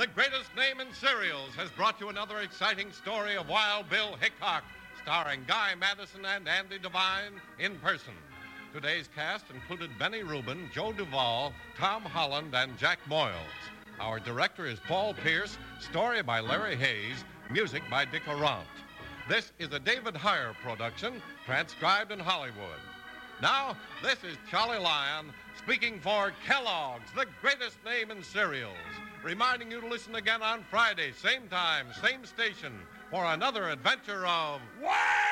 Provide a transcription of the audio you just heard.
the greatest name in cereals, has brought you another exciting story of Wild Bill Hickok, starring Guy Madison and Andy Devine in person. Today's cast included Benny Rubin, Joe Duvall, Tom Holland, and Jack Moyles. Our director is Paul Pierce, story by Larry Hayes, music by Dick Arant. This is a David Heyer production, transcribed in Hollywood. Now, this is Charlie Lyon speaking for Kellogg's, the greatest name in cereals, reminding you to listen again on Friday, same time, same station, for another adventure of... Wow!